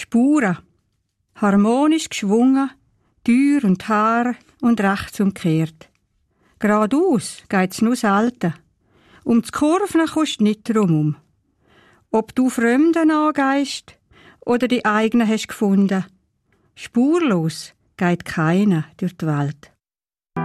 Spuren, harmonisch geschwungen, Tür und Haar und rechts umkehrt. Geradeaus geht's nur selten. Um die Kurven kommst du nicht drumum. Ob du Fremden angehst oder die eigenen hast gefunden, spurlos geht keiner durch die Welt.